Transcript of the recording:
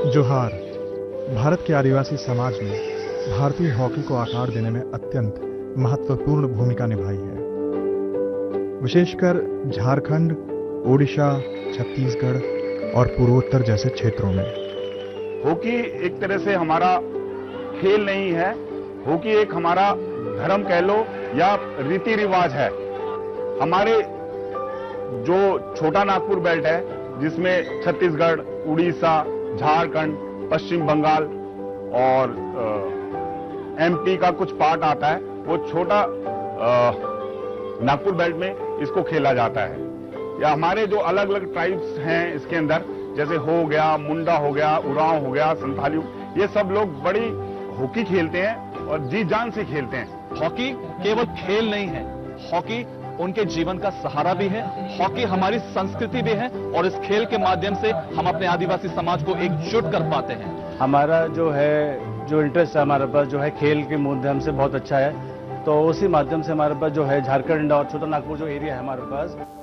जोहार भारत के आदिवासी समाज में भारतीय हॉकी को आकार देने में अत्यंत महत्वपूर्ण भूमिका निभाई है। विशेषकर झारखंड, ओडिशा, छत्तीसगढ़ और पूर्वोत्तर जैसे क्षेत्रों में हॉकी एक तरह से हमारा खेल नहीं है, हॉकी एक हमारा धर्म कह लो या रीति रिवाज है। हमारे जो छोटा नागपुर बेल्ट है, जिसमें छत्तीसगढ़, उड़ीसा, झारखंड, पश्चिम बंगाल और एमपी का कुछ पार्ट आता है, वो छोटा नागपुर बेल्ट में इसको खेला जाता है। या हमारे जो अलग अलग ट्राइब्स हैं इसके अंदर, जैसे हो गया, मुंडा हो गया, उरांव हो गया, संथाली, ये सब लोग बड़ी हॉकी खेलते हैं और जी जान से खेलते हैं। हॉकी केवल खेल नहीं है, हॉकी उनके जीवन का सहारा भी है, हॉकी हमारी संस्कृति भी है और इस खेल के माध्यम से हम अपने आदिवासी समाज को एकजुट कर पाते हैं। हमारा जो इंटरेस्ट है हमारे पास जो है खेल के माध्यम से बहुत अच्छा है, तो उसी माध्यम से हमारे पास जो है झारखंड और छोटा नागपुर जो एरिया है हमारे पास